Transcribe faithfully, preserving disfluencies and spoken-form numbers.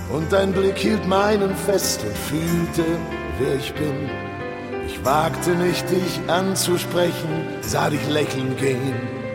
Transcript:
und dein Blick hielt meinen fest und fühlte, wer ich bin. Ich wagte nicht, dich anzusprechen, sah dich lächeln gehen.